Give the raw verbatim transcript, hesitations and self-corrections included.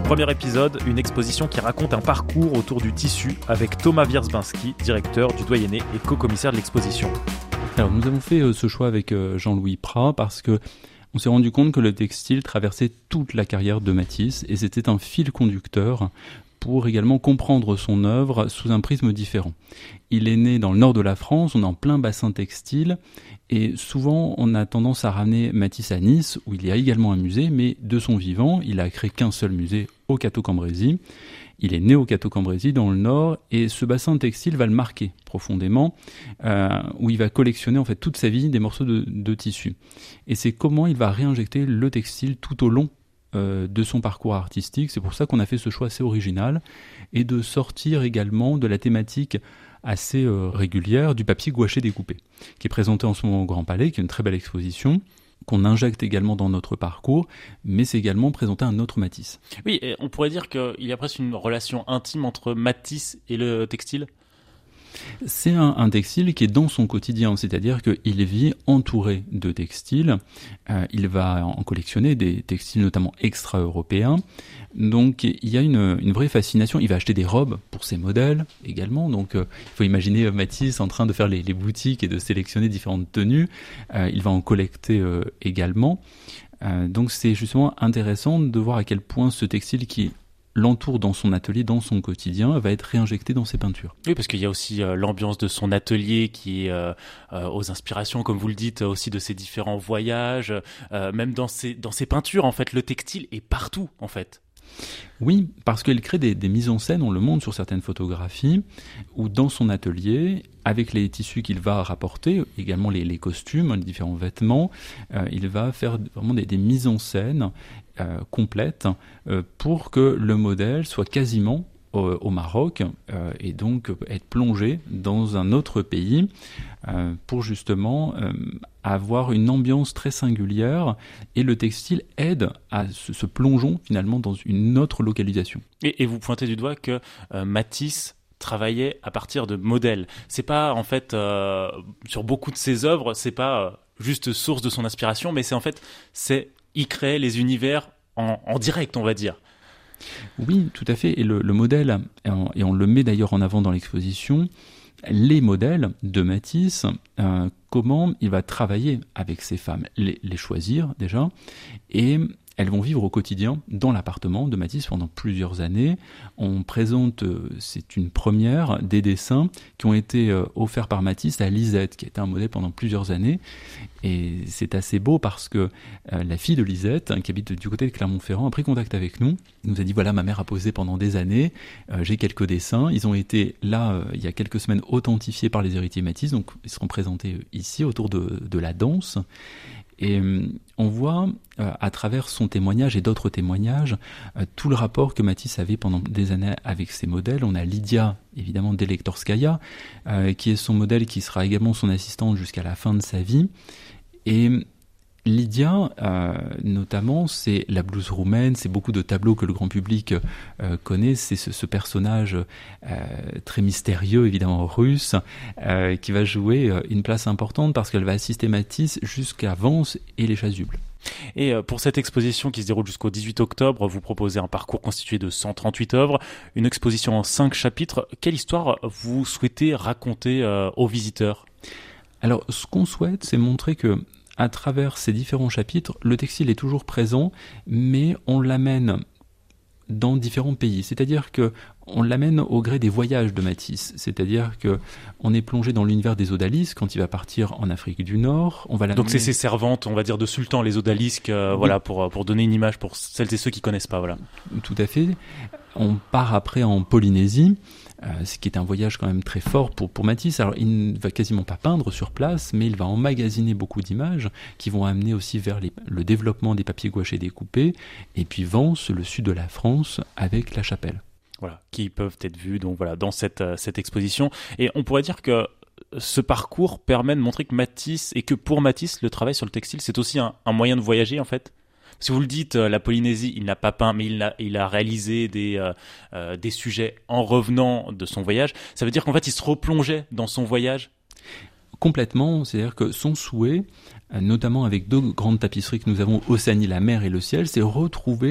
Premier épisode, une exposition qui raconte un parcours autour du tissu avec Thomas Wierzbinski, directeur du Doyenné et co-commissaire de l'exposition. Alors nous avons fait euh, ce choix avec euh, Jean-Louis Prat parce que on s'est rendu compte que le textile traversait toute la carrière de Matisse et c'était un fil conducteur pour également comprendre son œuvre sous un prisme différent. Il est né dans le nord de la France, on est en plein bassin textile, et souvent on a tendance à ramener Matisse à Nice, où il y a également un musée, mais de son vivant, il a créé qu'un seul musée au Cateau-Cambrésis. Il est né au Cateau-Cambrésis dans le nord, et ce bassin textile va le marquer profondément, euh, où il va collectionner en fait toute sa vie des morceaux de, de tissu. Et c'est comment il va réinjecter le textile tout au long Euh, de son parcours artistique. C'est pour ça qu'on a fait ce choix assez original et de sortir également de la thématique assez euh, régulière du papier gouaché découpé, qui est présenté en ce moment au Grand Palais, qui est une très belle exposition, qu'on injecte également dans notre parcours, mais c'est également présenté un autre Matisse. Oui, et on pourrait dire qu'il y a presque une relation intime entre Matisse et le textile. C'est un, un textile qui est dans son quotidien, c'est-à-dire qu'il vit entouré de textiles. Euh, il va en collectionner des textiles notamment extra-européens. Donc il y a une, une vraie fascination. Il va acheter des robes pour ses modèles également. Donc euh, il faut imaginer Matisse en train de faire les, les boutiques et de sélectionner différentes tenues. Euh, il va en collecter euh, également. Euh, donc c'est justement intéressant de voir à quel point ce textile qui l'entoure dans son atelier, dans son quotidien, va être réinjecté dans ses peintures. Oui, parce qu'il y a aussi euh, l'ambiance de son atelier qui est euh, euh, aux inspirations, comme vous le dites, aussi de ses différents voyages, euh, même dans ses, dans ses peintures, en fait, le textile est partout, en fait. Oui, parce qu'il crée des, des mises en scène, on le montre sur certaines photographies, où dans son atelier, avec les tissus qu'il va rapporter, également les, les costumes, les différents vêtements, euh, il va faire vraiment des, des mises en scène euh, complètes euh, pour que le modèle soit quasiment au, au Maroc euh, et donc être plongé dans un autre pays euh, pour justement euh, avoir une ambiance très singulière, et le textile aide à ce, ce plongeon finalement dans une autre localisation. Et, et vous pointez du doigt que euh, Matisse travaillait à partir de modèles. C'est pas en fait euh, sur beaucoup de ses œuvres, c'est pas euh, juste source de son inspiration, mais c'est en fait c'est il crée les univers en, en direct, on va dire. Oui, tout à fait. Et le, le modèle, et on le met d'ailleurs en avant dans l'exposition, les modèles de Matisse, euh, comment il va travailler avec ces femmes, les, les choisir déjà, et elles vont vivre au quotidien dans l'appartement de Matisse pendant plusieurs années. On présente, euh, c'est une première, des dessins qui ont été euh, offerts par Matisse à Lisette, qui était un modèle pendant plusieurs années. Et c'est assez beau parce que euh, la fille de Lisette, hein, qui habite du côté de Clermont-Ferrand, a pris contact avec nous. Il nous a dit, voilà, ma mère a posé pendant des années, euh, j'ai quelques dessins. Ils ont été là, euh, il y a quelques semaines, authentifiés par les héritiers Matisse, donc ils seront présentés euh, ici, autour de, de la danse. Et euh, on voit, euh, à travers son témoignage et d'autres témoignages, euh, tout le rapport que Matisse avait pendant des années avec ses modèles. On a Lydia, évidemment, d'Elektorskaya, euh, qui est son modèle, qui sera également son assistante jusqu'à la fin de sa vie. Et Lydia, euh, notamment, c'est la blouse roumaine, c'est beaucoup de tableaux que le grand public euh, connaît, c'est ce, ce personnage euh, très mystérieux, évidemment russe, euh, qui va jouer euh, une place importante parce qu'elle va assister Matisse jusqu'à Vence et les Chasubles. Et pour cette exposition qui se déroule jusqu'au dix-huit octobre, vous proposez un parcours constitué de cent trente-huit œuvres, une exposition en cinq chapitres. Quelle histoire vous souhaitez raconter euh, aux visiteurs ? Alors, ce qu'on souhaite, c'est montrer que à travers ces différents chapitres, le textile est toujours présent, mais on l'amène dans différents pays. C'est-à-dire que on l'amène au gré des voyages de Matisse. C'est-à-dire que on est plongé dans l'univers des odalisques quand il va partir en Afrique du Nord. On va l'amener... Donc c'est ces servantes, on va dire, de sultan, les odalisques, euh, oui. Voilà, pour, pour donner une image pour celles et ceux qui connaissent pas. Voilà. Tout à fait. On part après en Polynésie, euh, ce qui est un voyage quand même très fort pour, pour Matisse. Alors il ne va quasiment pas peindre sur place, mais il va emmagasiner beaucoup d'images qui vont amener aussi vers les, le développement des papiers gouachés découpés, et puis Vence, le sud de la France, avec La Chapelle. Voilà, qui peuvent être vus donc voilà, dans cette, euh, cette exposition. Et on pourrait dire que ce parcours permet de montrer que Matisse, et que pour Matisse, le travail sur le textile, c'est aussi un, un moyen de voyager en fait. Si vous le dites, euh, la Polynésie, il n'a pas peint, mais il a, il a réalisé des, euh, euh, des sujets en revenant de son voyage. Ça veut dire qu'en fait, il se replongeait dans son voyage. Complètement, c'est-à-dire que son souhait, notamment avec deux grandes tapisseries que nous avons, Océanie, la mer et le ciel, c'est retrouver